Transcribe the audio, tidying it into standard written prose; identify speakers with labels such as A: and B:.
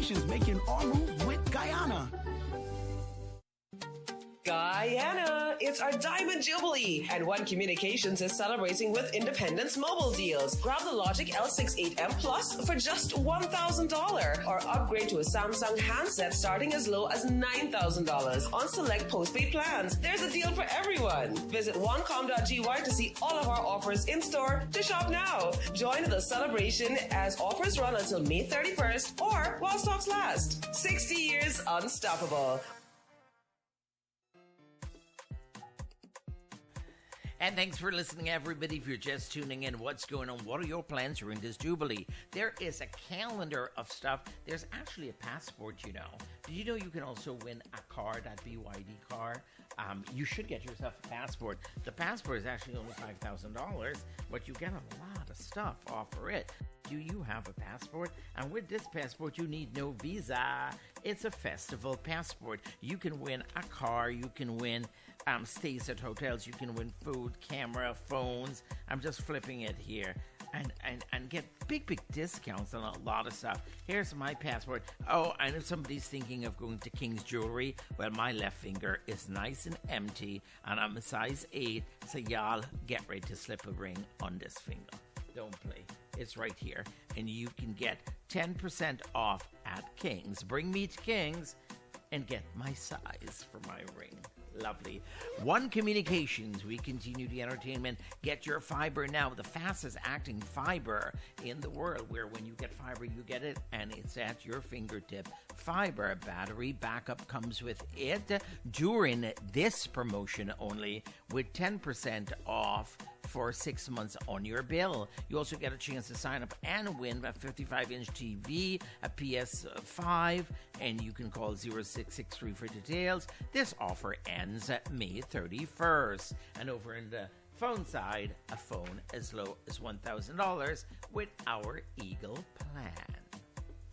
A: Communications, making our move with Guyana.
B: Guyana, it's our Diamond Jubilee, and One Communications is celebrating with Independence Mobile deals. Grab the Logic L68M Plus for just $1,000 or upgrade to a Samsung handset starting as low as $9,000 on select postpaid plans. There's a deal for everyone. Visit onecom.gy to see all of our offers in store to shop now. Join the celebration as offers run until May 31st or while stocks last. 60 years unstoppable.
C: And thanks for listening, everybody. If you're just tuning in, what's going on? What are your plans during this Jubilee? There is a calendar of stuff. There's actually a passport, you know. Did you know you can also win a car, that BYD car? You should get yourself a passport. The passport is actually only $5,000, but you get a lot of stuff off for it. Do you have a passport? And with this passport, you need no visa. It's a festival passport. You can win a car. You can win stays at hotels. You can win food, camera, phones. I'm just flipping it here. And get big discounts on a lot of stuff. Here's my passport. Oh, I know somebody's thinking of going to King's Jewelry. Well, my left finger is nice and empty, and I'm a size 8, so y'all get ready to slip a ring on this finger. Don't play. It's right here. And you can get 10% off at King's. Bring me to King's and get my size for my ring. Lovely. One Communications, we continue the entertainment. Get your fiber now, the fastest acting fiber in the world, where when you get fiber, you get it, and it's at your fingertip. Fiber battery backup comes with it during this promotion only, with 10% off for 6 months on your bill. You also get a chance to sign up and win a 55-inch TV, a PS5, and you can call 0663 for details. This offer ends at May 31st. And over in the phone side, a phone as low as $1,000 with our Eagle plan.